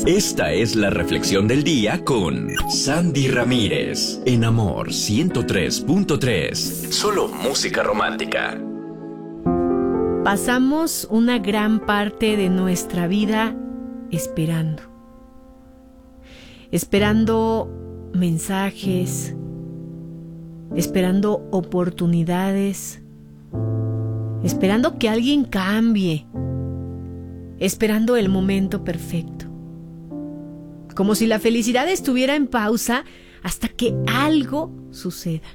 Esta es la reflexión del día con Sandy Ramírez en Amor 103.3. Solo música romántica. Pasamos una gran parte de nuestra vida esperando mensajes, esperando oportunidades, esperando que alguien cambie, esperando el momento perfecto. Como si la felicidad estuviera en pausa hasta que algo suceda.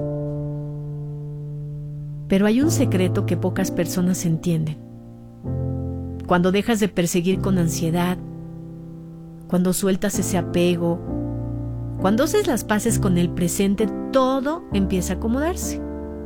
Pero hay un secreto que pocas personas entienden. Cuando dejas de perseguir con ansiedad, cuando sueltas ese apego, cuando haces las paces con el presente, todo empieza a acomodarse.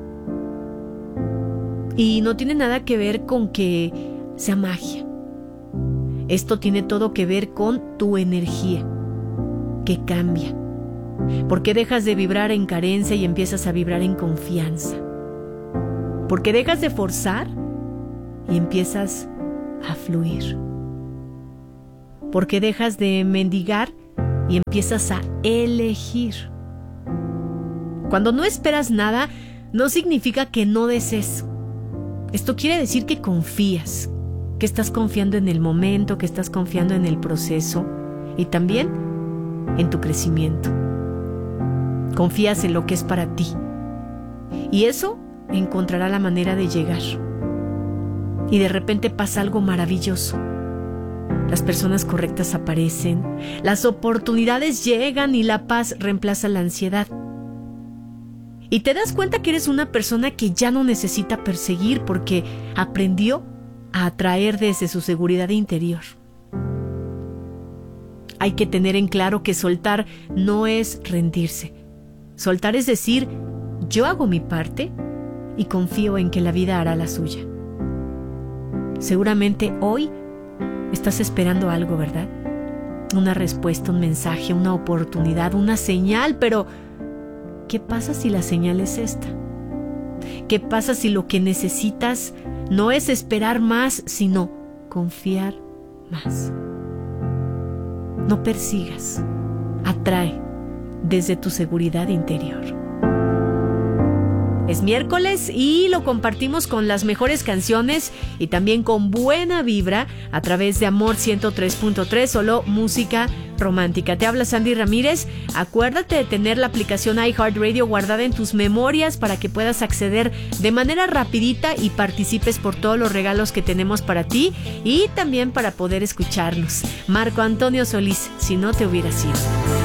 Y no tiene nada que ver con que sea magia. Esto tiene todo que ver con tu energía, que cambia. Porque dejas de vibrar en carencia y empiezas a vibrar en confianza. Porque dejas de forzar y empiezas a fluir. Porque dejas de mendigar y empiezas a elegir. Cuando no esperas nada, no significa que no desees. Esto quiere decir que confías, que estás confiando en el momento, que estás confiando en el proceso y también en tu crecimiento. Confías en lo que es para ti. Y eso encontrará la manera de llegar. Y de repente pasa algo maravilloso. Las personas correctas aparecen, las oportunidades llegan y la paz reemplaza la ansiedad. Y te das cuenta que eres una persona que ya no necesita perseguir porque aprendió a atraer desde su seguridad interior. Hay que tener en claro que soltar no es rendirse. Soltar es decir, yo hago mi parte y confío en que la vida hará la suya. Seguramente hoy estás esperando algo, ¿verdad? Una respuesta, un mensaje, una oportunidad, una señal, pero ¿qué pasa si la señal es esta? ¿Qué pasa si lo que necesitas no es esperar más, sino confiar más? No persigas, atrae desde tu seguridad interior. Es miércoles y lo compartimos con las mejores canciones y también con buena vibra a través de Amor 103.3, solo música romántica. Te habla Sandy Ramírez. Acuérdate de tener la aplicación iHeartRadio guardada en tus memorias para que puedas acceder de manera rapidita y participes por todos los regalos que tenemos para ti y también para poder escucharnos. Marco Antonio Solís, si no te hubiera sido.